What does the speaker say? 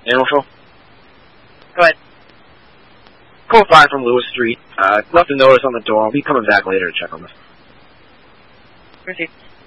Animal Control? Go ahead. Call 5 from Lewis Street. Left a notice on the door. I'll be coming back later to check on this. Proceed.